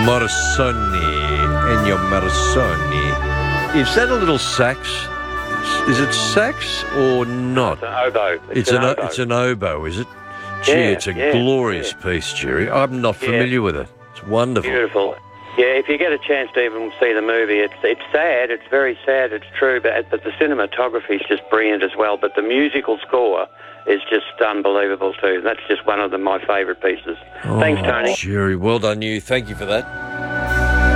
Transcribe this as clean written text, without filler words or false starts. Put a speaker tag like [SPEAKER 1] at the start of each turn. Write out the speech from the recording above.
[SPEAKER 1] Morricone, Ennio Morricone. Is that a little sax? Is it sax or not?
[SPEAKER 2] It's an oboe.
[SPEAKER 1] It's an oboe, is it? Gee, it's a glorious piece, Jerry. I'm not familiar with it. It's wonderful.
[SPEAKER 2] Beautiful. Yeah, if you get a chance to even see the movie, it's sad. It's very sad. It's true, but the cinematography is just brilliant as well. But the musical score is just unbelievable too. That's just one of my favourite pieces. Thanks, Tony.
[SPEAKER 1] Jerry, well done you. Thank you for that.